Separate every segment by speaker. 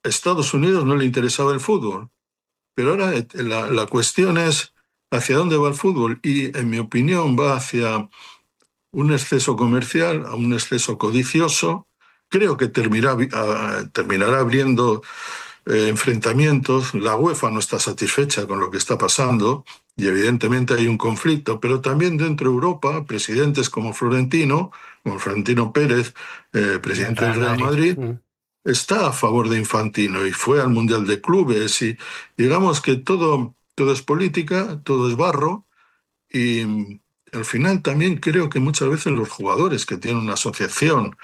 Speaker 1: a Estados Unidos no le interesaba el fútbol, pero ahora la cuestión es hacia dónde va el fútbol y, en mi opinión, va hacia un exceso comercial, a un exceso codicioso. Creo que terminará abriendo enfrentamientos. La UEFA no está satisfecha con lo que está pasando y evidentemente hay un conflicto, pero también dentro de Europa, presidentes como Florentino Pérez,
Speaker 2: Del
Speaker 1: presidente del
Speaker 2: Real
Speaker 1: Real
Speaker 2: Madrid.
Speaker 1: Madrid, está a favor de Infantino y fue al Mundial de Clubes y digamos que todo es política, todo es barro y al final también creo que muchas veces los jugadores que tienen una asociación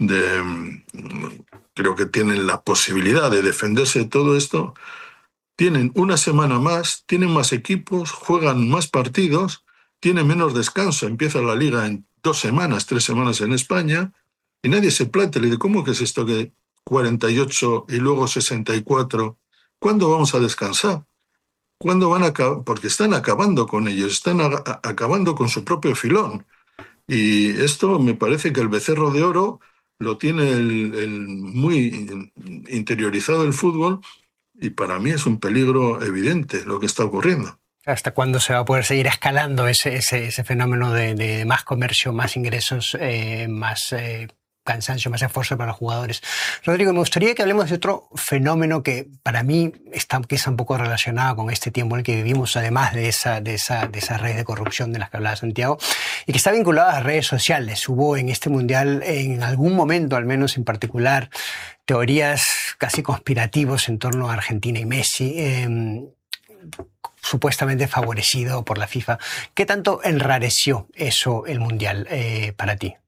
Speaker 1: creo que tienen la posibilidad de defenderse de todo esto, tienen una semana más, tienen más equipos, juegan más partidos, tienen menos descanso, empieza la liga en 2 semanas, 3 semanas en España, y nadie se plantea, le dice, ¿cómo que es esto que 48 y luego 64? ¿Cuándo vamos a descansar? ¿Cuándo van a acabar? Porque están acabando con ellos, están acabando con su propio filón. Y esto me parece que el becerro de oro lo tiene muy interiorizado el fútbol y para mí es un peligro evidente lo que está ocurriendo.
Speaker 2: ¿Hasta cuándo se va a poder seguir escalando ese fenómeno de más comercio, más ingresos, más cansancio, más esfuerzo para los jugadores? Rodrigo, me gustaría que hablemos de otro fenómeno que para mí que está un poco relacionado con este tiempo en el que vivimos, además de esas redes de corrupción de las que hablaba Santiago, y que está vinculado a las redes sociales. Hubo en este mundial, en algún momento al menos en particular, teorías casi conspirativas en torno a Argentina y Messi, supuestamente favorecido por la FIFA. ¿Qué tanto enrareció eso el Mundial para ti?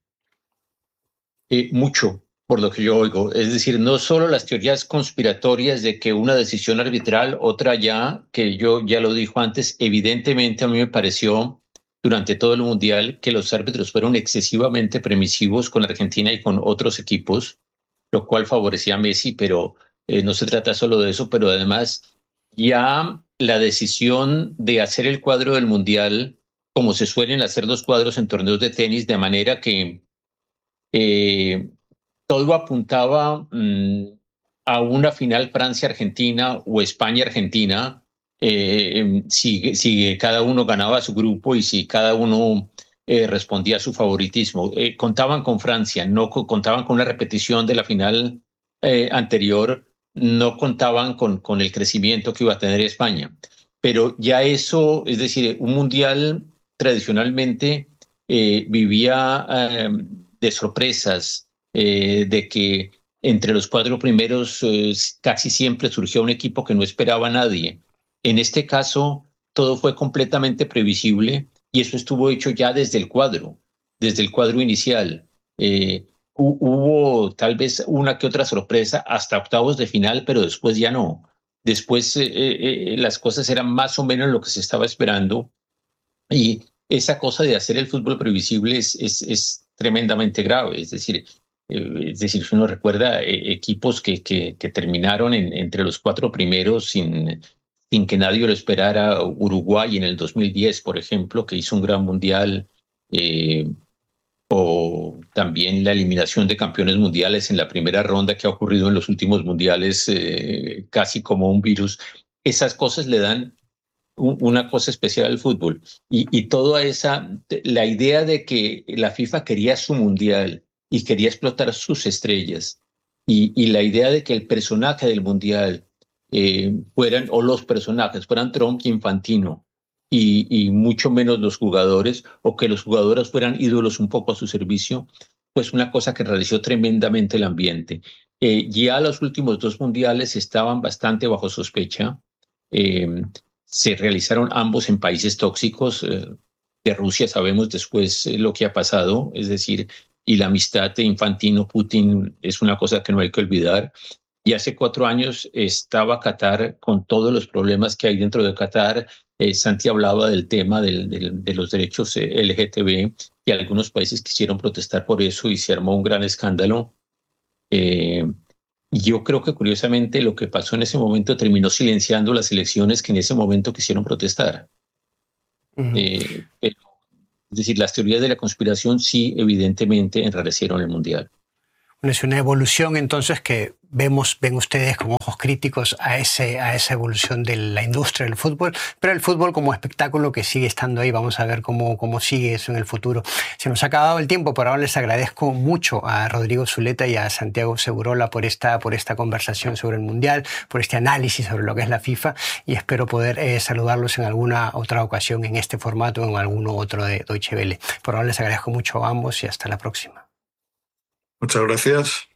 Speaker 3: Mucho, por lo que yo oigo. Es decir, no solo las teorías conspiratorias de que una decisión arbitral, otra ya, que yo ya lo dijo antes, evidentemente a mí me pareció durante todo el Mundial que los árbitros fueron excesivamente permisivos con Argentina y con otros equipos, lo cual favorecía a Messi, pero no se trata solo de eso, pero además ya la decisión de hacer el cuadro del Mundial, como se suelen hacer los cuadros en torneos de tenis, de manera que eh, todo apuntaba a una final Francia-Argentina o España-Argentina, si cada uno ganaba su grupo y si cada uno respondía a su favoritismo. Contaban con Francia, no contaban con una repetición de la final anterior, no contaban con el crecimiento que iba a tener España. Pero ya eso, es decir, un mundial tradicionalmente vivía de sorpresas, de que entre los 4 primeros casi siempre surgió un equipo que no esperaba a nadie. En este caso, todo fue completamente previsible y eso estuvo hecho ya desde el cuadro inicial. Hubo tal vez una que otra sorpresa hasta octavos de final, pero después ya no. Después las cosas eran más o menos lo que se estaba esperando y esa cosa de hacer el fútbol previsible es tremendamente grave. Es decir, si uno recuerda equipos que terminaron entre los 4 primeros sin que nadie lo esperara, Uruguay en el 2010, por ejemplo, que hizo un gran mundial, eh, o también la eliminación de campeones mundiales en la primera ronda que ha ocurrido en los últimos mundiales, casi como un virus. Esas cosas le dan una cosa especial al fútbol. Y toda la idea de que la FIFA quería su mundial y quería explotar sus estrellas, y la idea de que el personaje del mundial o los personajes fueran Trump y Infantino, y mucho menos los jugadores, o que los jugadores fueran ídolos un poco a su servicio, pues una cosa que realizó tremendamente el ambiente. Ya los últimos 2 mundiales estaban bastante bajo sospecha. Eh, Se realizaron ambos en países tóxicos. De Rusia sabemos después lo que ha pasado, es decir, y la amistad de Infantino-Putin es una cosa que no hay que olvidar. Y hace 4 años estaba Qatar con todos los problemas que hay dentro de Qatar. Santi hablaba del tema de los derechos LGTB, y algunos países quisieron protestar por eso y se armó un gran escándalo. Eh, yo creo que curiosamente lo que pasó en ese momento terminó silenciando las elecciones que en ese momento quisieron protestar.
Speaker 2: Uh-huh.
Speaker 3: Es decir, las teorías de la conspiración sí evidentemente enrarecieron el mundial.
Speaker 2: Es una evolución entonces que ven ustedes con ojos críticos a esa evolución de la industria del fútbol, pero el fútbol como espectáculo que sigue estando ahí. Vamos a ver cómo sigue eso en el futuro. Se nos ha acabado el tiempo, pero ahora les agradezco mucho a Rodrigo Zuleta y a Santiago Segurola por esta conversación sobre el Mundial, por este análisis sobre lo que es la FIFA, y espero poder saludarlos en alguna otra ocasión en este formato o en alguno otro de Deutsche Welle. Por ahora les agradezco mucho a ambos y hasta la próxima.
Speaker 1: Muchas gracias.